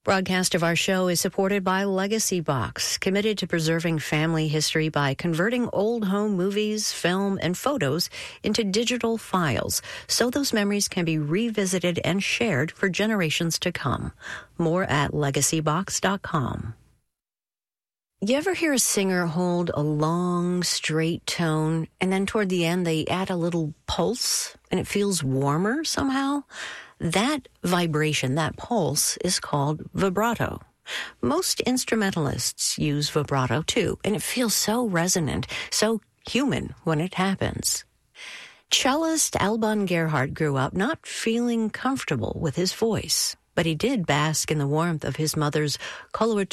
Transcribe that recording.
Broadcast of our show is supported by Legacy Box, committed to preserving family history by converting old home movies, film, and photos into digital files so those memories can be revisited and shared for generations to come. More at legacybox.com. You ever hear a singer hold a long, straight tone, and then toward the end they add a little pulse, and it feels warmer somehow? That vibration, that pulse, is called vibrato. Most instrumentalists use vibrato too, and it feels so resonant, so human when it happens. Cellist Alban Gerhardt grew up not feeling comfortable with his voice, but he did bask in the warmth of his mother's coloratura